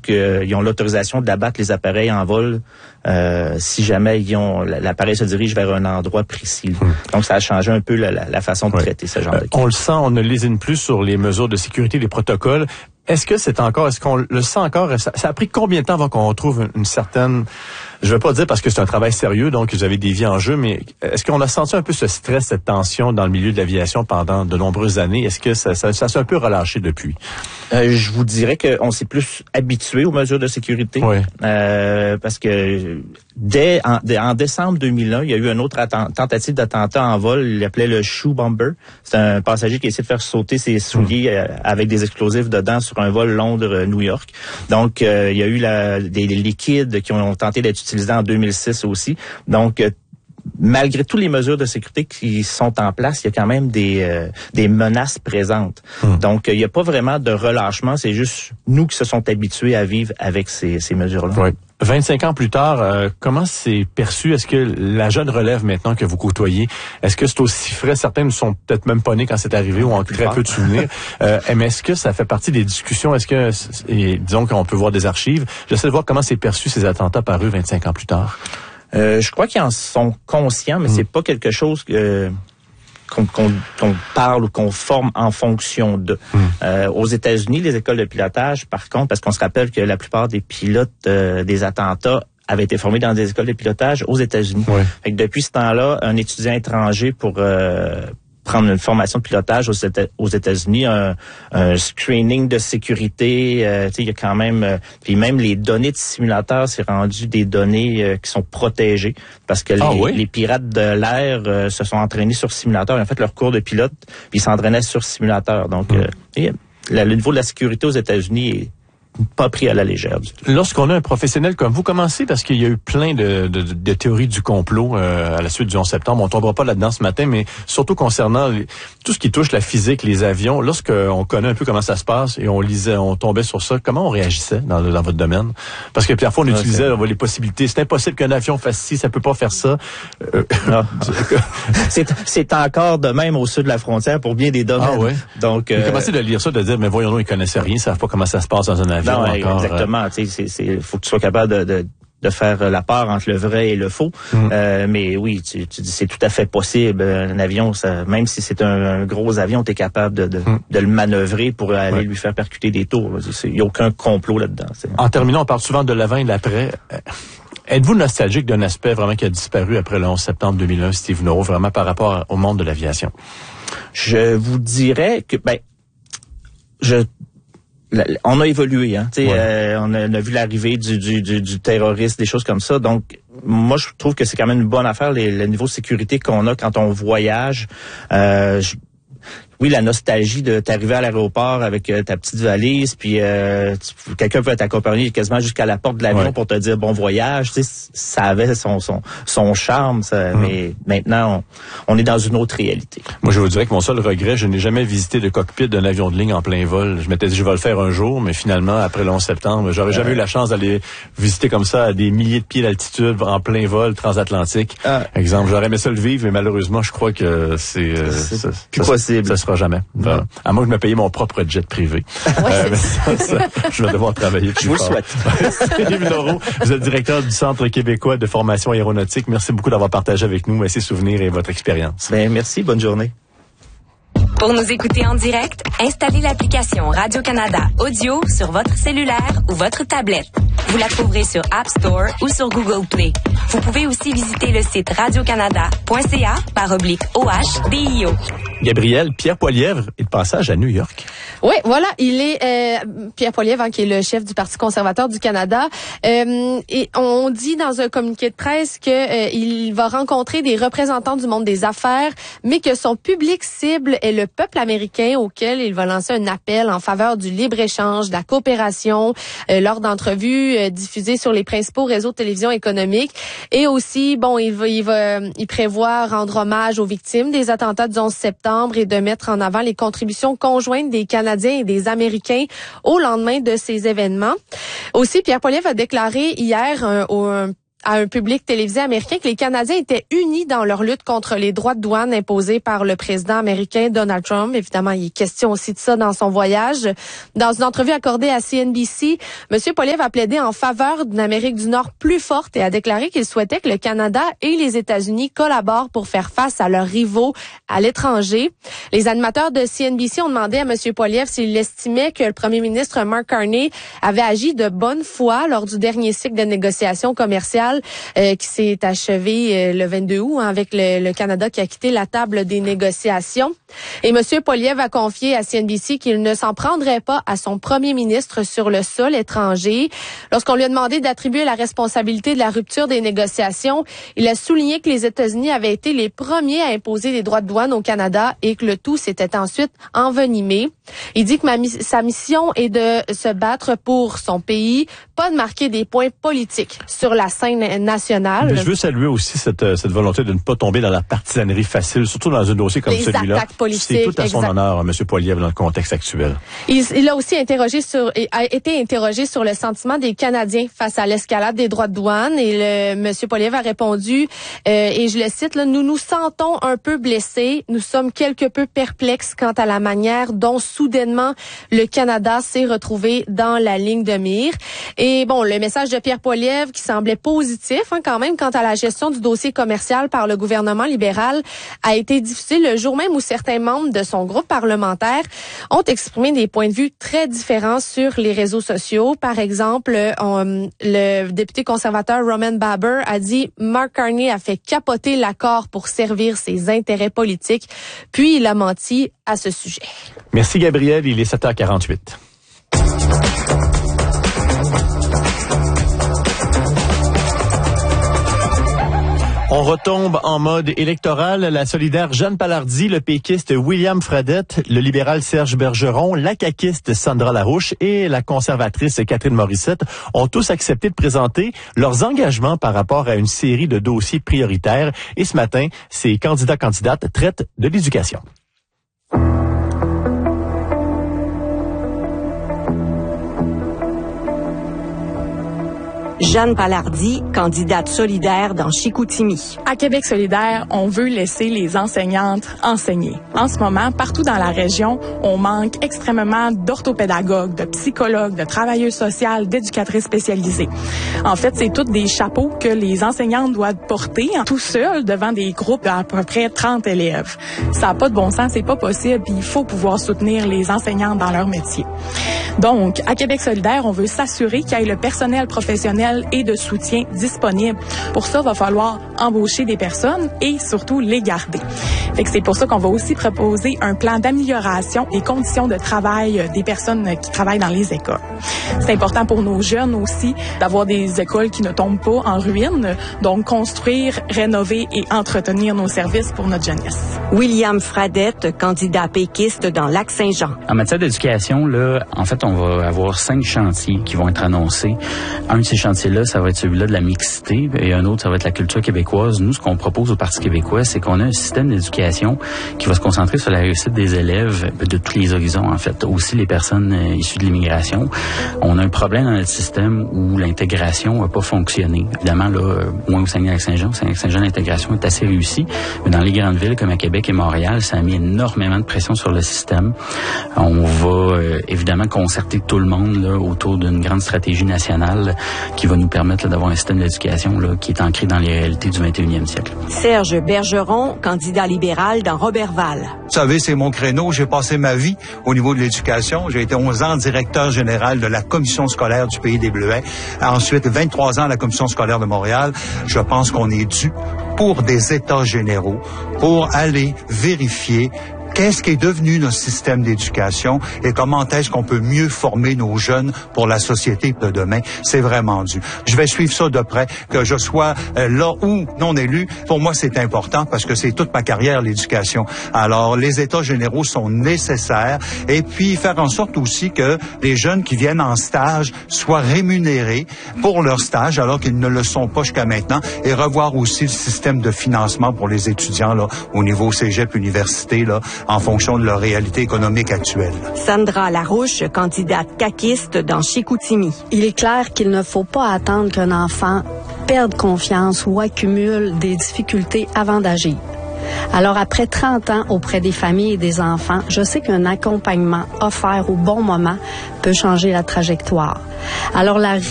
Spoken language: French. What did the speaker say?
ils ont l'autorisation d'abattre les appareils en vol si jamais l'appareil se dirige vers un endroit précis. Donc, ça a changé un peu la façon de traiter ce genre de cas. On le sent, on ne lésine plus sur les mesures de sécurité, les protocoles. Est-ce qu'on le sent encore? Ça a pris combien de temps avant qu'on retrouve une certaine, je vais pas dire parce que c'est un travail sérieux, donc vous avez des vies en jeu, mais est-ce qu'on a senti un peu ce stress, cette tension dans le milieu de l'aviation pendant de nombreuses années? Est-ce que ça s'est un peu relâché depuis? Je vous dirais qu'on s'est plus habitué aux mesures de sécurité. Oui. Parce que en décembre 2001, il y a eu une autre tentative d'attentat en vol, il l'appelait le Shoe Bomber. C'est un passager qui a essayé de faire sauter ses souliers avec des explosifs dedans sur un vol Londres-New York. Donc, il y a eu des liquides qui ont tenté d'être utilisés en 2006 aussi. Donc, malgré toutes les mesures de sécurité qui sont en place, il y a quand même des menaces présentes. Donc, il n'y a pas vraiment de relâchement. C'est juste nous qui se sont habitués à vivre avec ces mesures-là. Oui. 25 ans plus tard, comment c'est perçu? Est-ce que la jeune relève maintenant que vous côtoyez, est-ce que c'est aussi frais? Certains ne sont peut-être même pas nés quand c'est arrivé ou ont très peu de souvenirs. Mais est-ce que ça fait partie des discussions? Disons qu'on peut voir des archives. J'essaie de voir comment c'est perçu ces attentats par eux 25 ans plus tard. Je crois qu'ils en sont conscients, mais c'est pas quelque chose qu'on parle ou qu'on forme en fonction de. Aux États-Unis, les écoles de pilotage, par contre, parce qu'on se rappelle que la plupart des pilotes des attentats avaient été formés dans des écoles de pilotage aux États-Unis. Oui. Fait que depuis ce temps-là, un étudiant étranger pour prendre une formation de pilotage aux États-Unis, un screening de sécurité, il y a quand même, puis même les données de simulateurs, c'est rendu des données qui sont protégées parce que les pirates de l'air se sont entraînés sur simulateur, ils ont fait leur cours de pilote, puis ils s'entraînaient sur simulateur. Donc, le niveau de la sécurité aux États-Unis est pas pris à la légère. Lorsqu'on a un professionnel comme vous, commencez parce qu'il y a eu plein de théories du complot à la suite du 11 septembre. On tombera pas là-dedans ce matin, mais surtout concernant tout ce qui touche la physique, les avions. Lorsqu'on connaît un peu comment ça se passe et on tombait sur ça, comment on réagissait dans votre domaine? Parce que parfois on utilisait les possibilités. C'est impossible qu'un avion fasse ci, ça peut pas faire ça. C'est encore de même au sud de la frontière pour bien des domaines. Ah ouais. Donc, commencez de lire ça, de dire mais voyons-nous, ils connaissaient rien, ils savent pas comment ça se passe dans un avion. Non, encore, exactement. Faut que tu sois capable de faire la part entre le vrai et le faux. Mais oui, tu dis c'est tout à fait possible. Un avion, même si c'est un gros avion, tu es capable de le manœuvrer pour aller lui faire percuter des tours. Il n'y a aucun complot là-dedans. En terminant, on parle souvent de l'avant et de l'après. Êtes-vous nostalgique d'un aspect vraiment qui a disparu après le 11 septembre 2001, Steve Noreau, vraiment par rapport au monde de l'aviation? Je vous dirais que, on a évolué, hein. On a vu l'arrivée du terrorisme, des choses comme ça. Donc, moi, je trouve que c'est quand même une bonne affaire, le niveau de sécurité qu'on a quand on voyage. Oui, la nostalgie de t'arriver à l'aéroport avec ta petite valise, puis quelqu'un peut t'accompagner quasiment jusqu'à la porte de l'avion pour te dire bon voyage. Ça avait son charme, mais maintenant, on est dans une autre réalité. Moi, je vous dirais que mon seul regret, je n'ai jamais visité le cockpit d'un avion de ligne en plein vol. Je m'étais dit, je vais le faire un jour, mais finalement, après le 11 septembre, j'aurais jamais eu la chance d'aller visiter comme ça à des milliers de pieds d'altitude en plein vol transatlantique. Exemple, j'aurais aimé ça le vivre, mais malheureusement, je crois que c'est plus possible. Ça sera jamais. Voilà. À moins que je me paye mon propre jet privé. Je vais devoir travailler plus fort. Je vous le souhaite. Steve Noreau, vous êtes directeur du Centre québécois de formation aéronautique. Merci beaucoup d'avoir partagé avec nous ces souvenirs et votre expérience. Merci, bonne journée. Pour nous écouter en direct, installez l'application Radio-Canada Audio sur votre cellulaire ou votre tablette. Vous la trouverez sur App Store ou sur Google Play. Vous pouvez aussi visiter le site radiocanada.ca/OHDIO. Gabriel, Pierre Poilievre est de passage à New York. Oui, voilà, il est Pierre Poilievre, qui est le chef du Parti conservateur du Canada. Et on dit dans un communiqué de presse que il va rencontrer des représentants du monde des affaires, mais que son public cible est le peuple américain auquel il va lancer un appel en faveur du libre-échange, de la coopération, lors d'entrevues diffusées sur les principaux réseaux de télévision économique. Et aussi, il prévoit rendre hommage aux victimes des attentats du 11 septembre et de mettre en avant les contributions conjointes des Canadiens et des Américains au lendemain de ces événements. Aussi, Pierre Poilievre a déclaré hier à un public télévisé américain que les Canadiens étaient unis dans leur lutte contre les droits de douane imposés par le président américain Donald Trump. Évidemment, il est question aussi de ça dans son voyage. Dans une entrevue accordée à CNBC, M. Poilievre a plaidé en faveur d'une Amérique du Nord plus forte et a déclaré qu'il souhaitait que le Canada et les États-Unis collaborent pour faire face à leurs rivaux à l'étranger. Les animateurs de CNBC ont demandé à M. Poilievre s'il estimait que le premier ministre Mark Carney avait agi de bonne foi lors du dernier cycle de négociations commerciales qui s'est achevé le 22 août avec le Canada qui a quitté la table des négociations. Et M. Poilievre a confié à CNBC qu'il ne s'en prendrait pas à son premier ministre sur le sol étranger. Lorsqu'on lui a demandé d'attribuer la responsabilité de la rupture des négociations, il a souligné que les États-Unis avaient été les premiers à imposer des droits de douane au Canada et que le tout s'était ensuite envenimé. Il dit que sa mission est de se battre pour son pays, pas de marquer des points politiques sur la scène nationale. Mais je veux saluer aussi cette volonté de ne pas tomber dans la partisanerie facile, surtout dans un dossier comme celui-là. C'est tout à son honneur, M. Poilievre, dans le contexte actuel. Il a aussi a été interrogé sur le sentiment des Canadiens face à l'escalade des droits de douane et M. Poilievre a répondu, et je le cite, là, « Nous nous sentons un peu blessés, nous sommes quelque peu perplexes quant à la manière dont soudainement le Canada s'est retrouvé dans la ligne de mire. » Et bon, le message de Pierre Poilievre qui semblait positif quand même quant à la gestion du dossier commercial par le gouvernement libéral a été diffusé le jour même où certains membres de son groupe parlementaire ont exprimé des points de vue très différents sur les réseaux sociaux. Par exemple, le député conservateur Roman Baber a dit « Mark Carney a fait capoter l'accord pour servir ses intérêts politiques », puis il a menti à ce sujet. Merci Gabriel, il est 7h48. On retombe en mode électoral. La solidaire Jeanne Palardy, le péquiste William Fradette, le libéral Serge Bergeron, la caquiste Sandra Larouche et la conservatrice Catherine Morissette ont tous accepté de présenter leurs engagements par rapport à une série de dossiers prioritaires. Et ce matin, ces candidats-candidates traitent de l'éducation. Jeanne Palardy, candidate solidaire dans Chicoutimi. À Québec solidaire, on veut laisser les enseignantes enseigner. En ce moment, partout dans la région, on manque extrêmement d'orthopédagogues, de psychologues, de travailleuses sociales, d'éducatrices spécialisées. En fait, c'est tous des chapeaux que les enseignantes doivent porter tout seuls devant des groupes d'à peu près 30 élèves. Ça n'a pas de bon sens, c'est pas possible, puis il faut pouvoir soutenir les enseignantes dans leur métier. Donc, à Québec solidaire, on veut s'assurer qu'il y ait le personnel professionnel et de soutien disponible. Pour ça, il va falloir embaucher des personnes et surtout les garder. Fait que c'est pour ça qu'on va aussi proposer un plan d'amélioration des conditions de travail des personnes qui travaillent dans les écoles. C'est important pour nos jeunes aussi d'avoir des écoles qui ne tombent pas en ruine, donc construire, rénover et entretenir nos services pour notre jeunesse. William Fradette, candidat péquiste dans Lac-Saint-Jean. En matière d'éducation, là, en fait, on va avoir 5 chantiers qui vont être annoncés. Un de ces chantiers-là, ça va être celui-là de la mixité, et un autre, ça va être la culture québécoise. Nous, ce qu'on propose au Parti québécois, c'est qu'on a un système d'éducation qui va se concentrer sur la réussite des élèves de tous les horizons, en fait. Aussi les personnes issues de l'immigration. On a un problème dans notre système où l'intégration n'a pas fonctionné. Évidemment, là, moins au Saguenay-Lac-Saint-Jean, l'intégration est assez réussie. Mais dans les grandes villes comme à Québec et Montréal, ça a mis énormément de pression sur le système. On va évidemment concerter tout le monde là, autour d'une grande stratégie nationale qui va nous permettre là, d'avoir un système d'éducation là, qui est ancré dans les réalités du 21e siècle. Serge Bergeron, candidat libéral dans Roberval. Vous savez, c'est mon créneau. J'ai passé ma vie au niveau de l'éducation. J'ai été 11 ans directeur général de la commission scolaire du Pays des Bleuets. Ensuite, 23 ans à la commission scolaire de Montréal. Je pense qu'on est dû pour des états généraux, pour aller vérifier qu'est-ce qui est devenu notre système d'éducation et comment est-ce qu'on peut mieux former nos jeunes pour la société de demain. C'est vraiment dû. Je vais suivre ça de près, que je sois là ou non élu. Pour moi, c'est important parce que c'est toute ma carrière, l'éducation. Alors, les états généraux sont nécessaires et puis faire en sorte aussi que les jeunes qui viennent en stage soient rémunérés pour leur stage alors qu'ils ne le sont pas jusqu'à maintenant et revoir aussi le système de financement pour les étudiants là au niveau cégep, université là, en fonction de leur réalité économique actuelle. Sandra Larouche, candidate caquiste dans Chicoutimi. Il est clair qu'il ne faut pas attendre qu'un enfant perdent confiance ou accumulent des difficultés avant d'agir. Alors, après 30 ans auprès des familles et des enfants, je sais qu'un accompagnement offert au bon moment peut changer la trajectoire. Alors, la